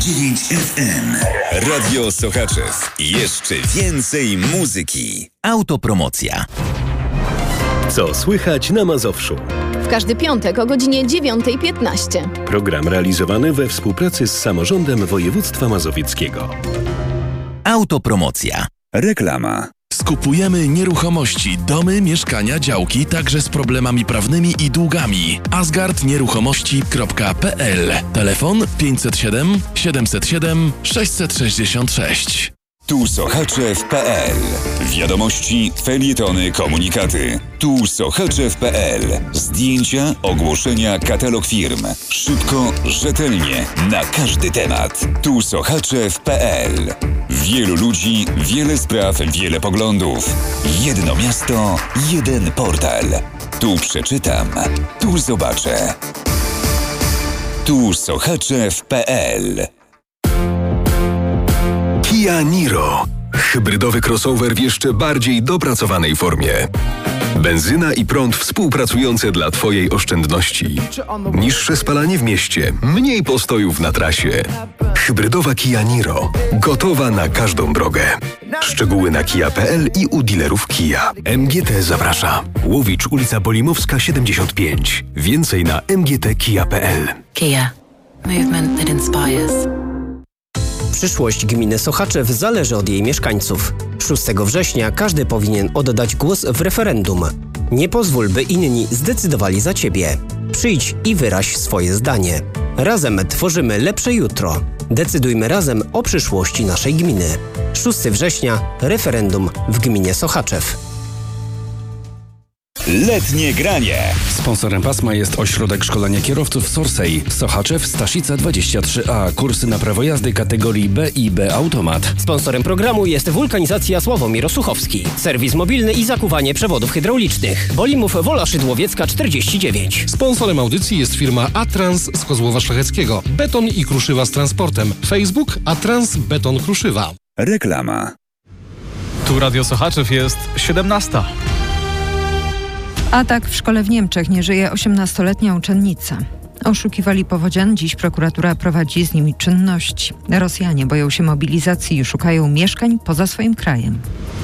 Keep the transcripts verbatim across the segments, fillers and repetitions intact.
dziewięć F M. Radio Sochaczew. Jeszcze więcej muzyki. Autopromocja. Co słychać na Mazowszu? W każdy piątek o godzinie dziewiąta piętnaście. Program realizowany we współpracy z Samorządem Województwa Mazowieckiego. Autopromocja. Reklama. Skupujemy nieruchomości, domy, mieszkania, działki, także z problemami prawnymi i długami. asgard nieruchomości kropka p l. Telefon pięćset siedem siedemset siedem sześćset sześćdziesiąt sześć. Tu Sochaczew kropka p l. Wiadomości, felietony, komunikaty. Tu Sochaczew kropka p l. Zdjęcia, ogłoszenia, katalog firm. Szybko, rzetelnie, na każdy temat. Tu Sochaczew kropka p l. Wielu ludzi, wiele spraw, wiele poglądów. Jedno miasto, jeden portal. Tu przeczytam, tu zobaczę. Tu Sochaczew kropka p l. Kia Niro. Hybrydowy crossover w jeszcze bardziej dopracowanej formie. Benzyna i prąd współpracujące dla Twojej oszczędności. Niższe spalanie w mieście, mniej postojów na trasie. Hybrydowa Kia Niro. Gotowa na każdą drogę. Szczegóły na kia kropka p l i u dealerów Kia. M G T zaprasza. Łowicz, ulica Bolimowska siedemdziesiąt pięć. Więcej na m g t kia kropka p l. Kia. Movement that inspires. Przyszłość gminy Sochaczew zależy od jej mieszkańców. szóstego września każdy powinien oddać głos w referendum. Nie pozwól, by inni zdecydowali za Ciebie. Przyjdź i wyraź swoje zdanie. Razem tworzymy lepsze jutro. Decydujmy razem o przyszłości naszej gminy. szóstego września referendum w gminie Sochaczew. Letnie granie. Sponsorem pasma jest Ośrodek Szkolenia Kierowców Sorsej. Sochaczew, Staszica dwadzieścia trzy a. Kursy na prawo jazdy kategorii B i B Automat. Sponsorem programu jest Wulkanizacja Sławomir Osuchowski. Serwis mobilny i zakuwanie przewodów hydraulicznych. Bolimów Wola Szydłowiecka czterdzieści dziewięć. Sponsorem audycji jest firma Atrans z Kozłowa Szlacheckiego. Beton i kruszywa z transportem. Facebook Atrans Beton Kruszywa. Reklama. Tu Radio Sochaczew, jest siedemnasta. Atak w szkole w Niemczech. Nie żyje osiemnastoletnia uczennica. Oszukiwali powodzian. Dziś prokuratura prowadzi z nimi czynności. Rosjanie boją się mobilizacji i szukają mieszkań poza swoim krajem.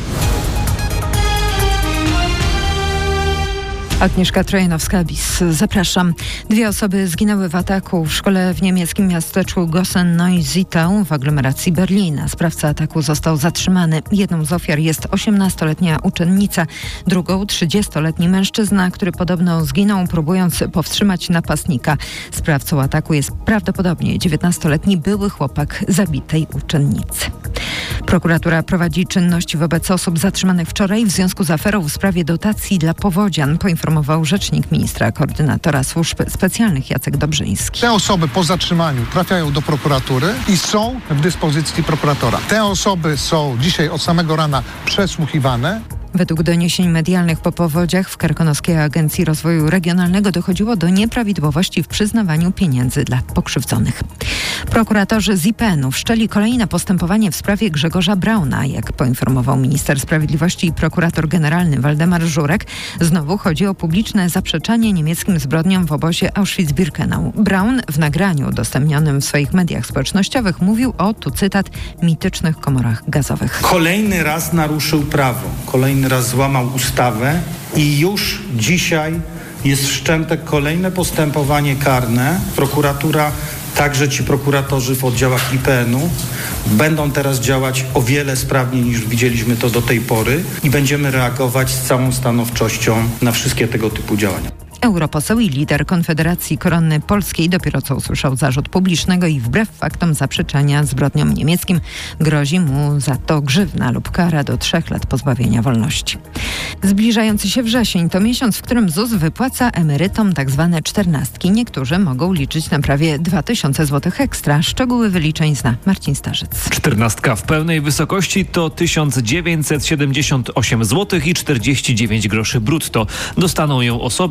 Agnieszka Trojanowska-Bis, zapraszam. Dwie osoby zginęły w ataku w szkole w niemieckim miasteczku Gossen-Neusiedl w aglomeracji Berlina. Sprawca ataku został zatrzymany. Jedną z ofiar jest osiemnastoletnia uczennica, drugą trzydziestoletni mężczyzna, który podobno zginął, próbując powstrzymać napastnika. Sprawcą ataku jest prawdopodobnie dziewiętnastoletni były chłopak zabitej uczennicy. Prokuratura prowadzi czynności wobec osób zatrzymanych wczoraj w związku z aferą w sprawie dotacji dla powodzian, poinformował rzecznik ministra koordynatora służb specjalnych Jacek Dobrzyński. Te osoby po zatrzymaniu trafiają do prokuratury i są w dyspozycji prokuratora. Te osoby są dzisiaj od samego rana przesłuchiwane. Według doniesień medialnych po powodziach w Karkonoskiej Agencji Rozwoju Regionalnego dochodziło do nieprawidłowości w przyznawaniu pieniędzy dla pokrzywdzonych. Prokuratorzy z I P N u wszczęli kolejne postępowanie w sprawie Grzegorza Brauna. Jak poinformował minister sprawiedliwości i prokurator generalny Waldemar Żurek, znowu chodzi o publiczne zaprzeczanie niemieckim zbrodniom w obozie Auschwitz-Birkenau. Braun w nagraniu udostępnionym w swoich mediach społecznościowych mówił o, tu cytat, mitycznych komorach gazowych. Kolejny raz naruszył prawo. Kolejny raz złamał ustawę i już dzisiaj jest wszczęte kolejne postępowanie karne. Prokuratura, także ci prokuratorzy w oddziałach I P N u będą teraz działać o wiele sprawniej niż widzieliśmy to do tej pory i będziemy reagować z całą stanowczością na wszystkie tego typu działania. Europoseł i lider Konfederacji Korony Polskiej dopiero co usłyszał zarzut publicznego i wbrew faktom zaprzeczania zbrodniom niemieckim grozi mu za to grzywna lub kara do trzech lat pozbawienia wolności. Zbliżający się wrzesień to miesiąc, w którym Z U S wypłaca emerytom tak zwane czternastki. Niektórzy mogą liczyć na prawie dwa tysiące złotych ekstra. Szczegóły wyliczeń zna Marcin Starzyc. Czternastka w pełnej wysokości to tysiąc dziewięćset siedemdziesiąt osiem złotych i czterdzieści dziewięć groszy brutto. Dostaną ją osoby, których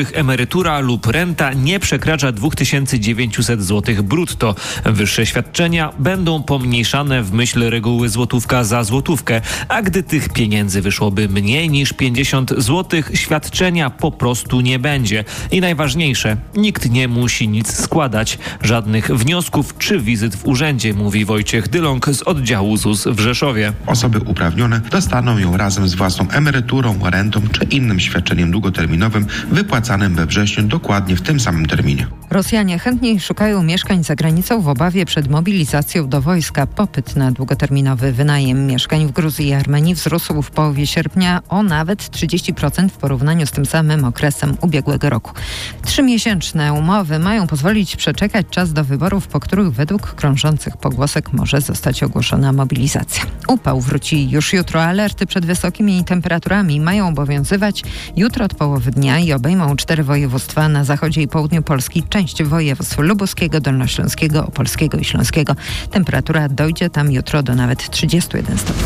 których emerytura lub renta nie przekracza dwa tysiące dziewięćset złotych brutto. Wyższe świadczenia będą pomniejszane w myśl reguły złotówka za złotówkę, a gdy tych pieniędzy wyszłoby mniej niż pięćdziesiąt złotych, świadczenia po prostu nie będzie. I najważniejsze, nikt nie musi nic składać, żadnych wniosków czy wizyt w urzędzie, mówi Wojciech Dyląg z oddziału Z U S w Rzeszowie. Osoby uprawnione dostaną ją razem z własną emeryturą, rentą czy innym świadczeniem długoterminowym wypłacanym we wrześniu dokładnie w tym samym terminie. Rosjanie chętniej szukają mieszkań za granicą w obawie przed mobilizacją do wojska. Popyt na długoterminowy wynajem mieszkań w Gruzji i Armenii wzrósł w połowie sierpnia o nawet trzydzieści procent w porównaniu z tym samym okresem ubiegłego roku. Trzymiesięczne umowy mają pozwolić przeczekać czas do wyborów, po których według krążących pogłosek może zostać ogłoszona mobilizacja. Upał wróci już jutro. Alerty przed wysokimi temperaturami mają obowiązywać jutro od połowy dnia i obejmą cztery województwa na zachodzie i południu Polski, część województw lubuskiego, dolnośląskiego, opolskiego i śląskiego. Temperatura dojdzie tam jutro do nawet trzydziestu jeden stopni.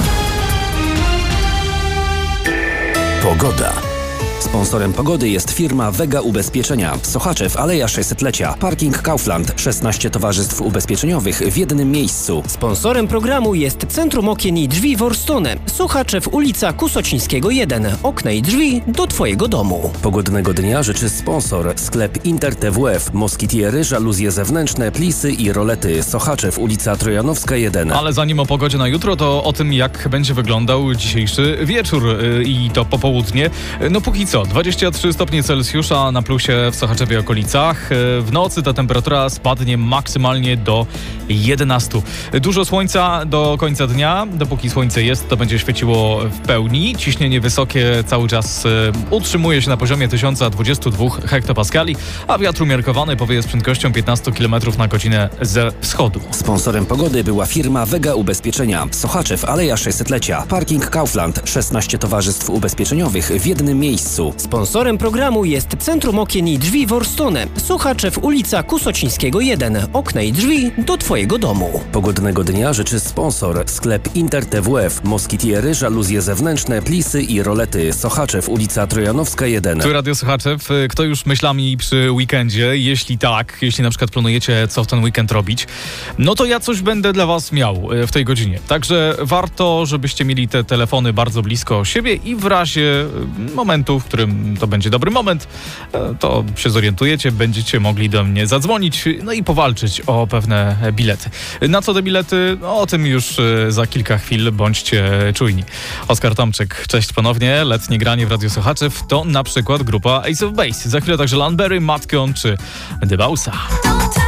Pogoda. Sponsorem pogody jest firma Vega Ubezpieczenia. Sochaczew, Aleja sześćsetlecia. Parking Kaufland. szesnaście towarzystw ubezpieczeniowych w jednym miejscu. Sponsorem programu jest Centrum Okien i Drzwi Worstone. Sochaczew, ulica Kusocińskiego jeden. Okna i drzwi do Twojego domu. Pogodnego dnia życzy sponsor. Sklep Inter T W F. Moskitiery, żaluzje zewnętrzne, plisy i rolety. Sochaczew, ulica Trojanowska jeden. Ale zanim o pogodzie na jutro, to o tym, jak będzie wyglądał dzisiejszy wieczór yy, i to popołudnie. No póki co, dwadzieścia trzy stopnie Celsjusza na plusie w Sochaczewie i okolicach. W nocy ta temperatura spadnie maksymalnie do jedenastu. Dużo słońca do końca dnia. Dopóki słońce jest, to będzie świeciło w pełni. Ciśnienie wysokie cały czas utrzymuje się na poziomie tysiąc dwadzieścia dwa hektopaskali, a wiatr umiarkowany powieje z prędkością piętnaście kilometrów na godzinę ze wschodu. Sponsorem pogody była firma Vega Ubezpieczenia. Sochaczew, Aleja sześćsetlecia. Parking Kaufland. szesnaście towarzystw ubezpieczeniowych w jednym miejscu. Sponsorem programu jest Centrum Okien i Drzwi Worstone. Sochaczew, ulica Kusocińskiego jeden. Okna i drzwi do Twojego domu. Pogodnego dnia życzy sponsor. Sklep Inter T W F. Moskitiery, żaluzje zewnętrzne, plisy i rolety. Sochaczew, ulica Trojanowska jeden. Tu Radio Sochaczew. Kto już myślami przy weekendzie? Jeśli tak, jeśli na przykład planujecie, co w ten weekend robić, no to ja coś będę dla Was miał w tej godzinie. Także warto, żebyście mieli te telefony bardzo blisko siebie i w razie momentu, w którym to będzie dobry moment, to się zorientujecie, będziecie mogli do mnie zadzwonić, no i powalczyć o pewne bilety. Na co te bilety? No, o tym już za kilka chwil, bądźcie czujni. Oskar Tomczyk, cześć ponownie. Letnie granie w Radio Sochaczew to na przykład grupa Ace of Base. Za chwilę także Lanberry, Matkion czy Dybausa.